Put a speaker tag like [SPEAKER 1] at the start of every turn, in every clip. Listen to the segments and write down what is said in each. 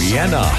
[SPEAKER 1] Rihanna.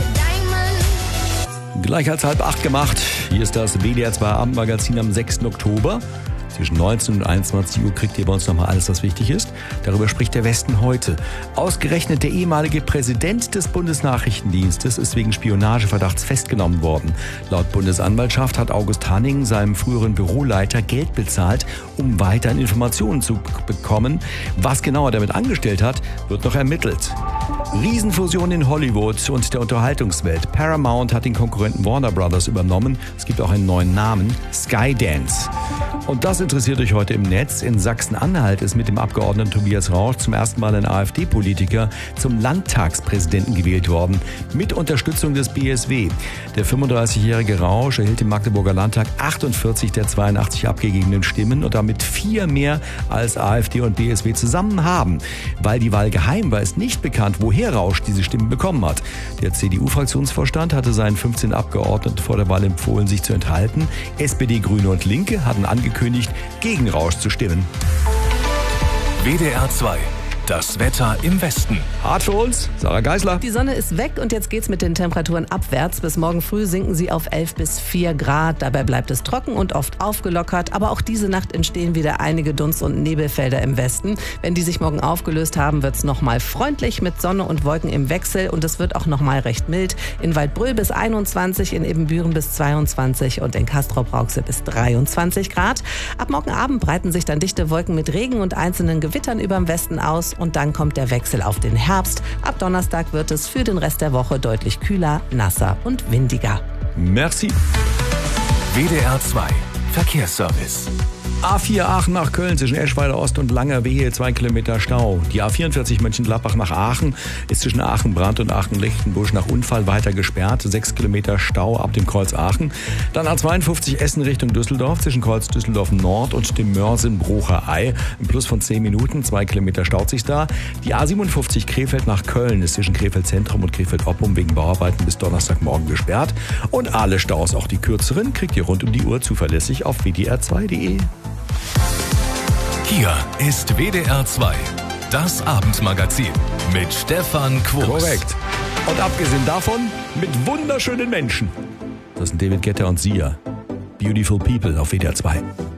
[SPEAKER 1] Gleich als 7:30 gemacht. Hier ist das WDR 2 Abendmagazin am 6. Oktober. Zwischen 19 und 21 Uhr kriegt ihr bei uns nochmal alles, was wichtig ist. Darüber spricht der Westen heute. Ausgerechnet der ehemalige Präsident des Bundesnachrichtendienstes ist wegen Spionageverdachts festgenommen worden. Laut Bundesanwaltschaft hat August Hanning seinem früheren Büroleiter Geld bezahlt, um weiterhin Informationen zu bekommen. Was genau er damit angestellt hat, wird noch ermittelt. Riesenfusion in Hollywood und der Unterhaltungswelt. Paramount hat den Konkurrenten Warner Brothers übernommen. Es gibt auch einen neuen Namen, Skydance. Und das interessiert euch heute im Netz. In Sachsen-Anhalt ist mit dem Abgeordneten Tobias Rauch zum ersten Mal ein AfD-Politiker zum Landtagspräsidenten gewählt worden. Mit Unterstützung des BSW. Der 35-jährige Rauch erhielt im Magdeburger Landtag 48 der 82 abgegebenen Stimmen und damit 4 mehr als AfD und BSW zusammen haben. Weil die Wahl geheim war, ist nicht bekannt, woher Rauch diese Stimmen bekommen hat. Der CDU-Fraktionsvorstand hatte seinen 15 Abgeordneten vor der Wahl empfohlen, sich zu enthalten. SPD, Grüne und Linke hatten angekündigt, gegen Rausch zu stimmen.
[SPEAKER 2] WDR 2. Das Wetter im Westen.
[SPEAKER 1] Hart für uns, Sarah Geisler.
[SPEAKER 3] Die Sonne ist weg und jetzt geht's mit den Temperaturen abwärts. Bis morgen früh sinken sie auf 11 bis 4 Grad. Dabei bleibt es trocken und oft aufgelockert. Aber auch diese Nacht entstehen wieder einige Dunst- und Nebelfelder im Westen. Wenn die sich morgen aufgelöst haben, wird's nochmal freundlich mit Sonne und Wolken im Wechsel. Und es wird auch nochmal recht mild. In Waldbröl bis 21, in Ibbenbüren bis 22 und in Castrop-Rauxel bis 23 Grad. Ab morgen Abend breiten sich dann dichte Wolken mit Regen und einzelnen Gewittern über dem Westen aus. Und dann kommt der Wechsel auf den Herbst. Ab Donnerstag wird es für den Rest der Woche deutlich kühler, nasser und windiger.
[SPEAKER 1] Merci.
[SPEAKER 2] WDR 2. Verkehrsservice.
[SPEAKER 1] A4 Aachen nach Köln zwischen Eschweiler Ost und Langerwehe 2 Kilometer Stau. Die A44 Mönchengladbach nach Aachen ist zwischen Aachen-Brand und Aachen-Lichtenbusch nach Unfall weiter gesperrt. 6 Kilometer Stau ab dem Kreuz Aachen. Dann A52 Essen Richtung Düsseldorf zwischen Kreuz Düsseldorf Nord und dem Mörsen-Brucher Ei. Ein Plus von 10 Minuten, 2 Kilometer staut sich da. Die A57 Krefeld nach Köln ist zwischen Krefeld Zentrum und Krefeld Oppum wegen Bauarbeiten bis Donnerstagmorgen gesperrt. Und alle Staus, auch die kürzeren, kriegt ihr rund um die Uhr zuverlässig auf wdr2.de.
[SPEAKER 2] Hier ist WDR 2, das Abendmagazin mit Stefan Quos.
[SPEAKER 1] Korrekt. Und abgesehen davon mit wunderschönen Menschen. Das sind David Guetta und Sia. Beautiful People auf WDR 2.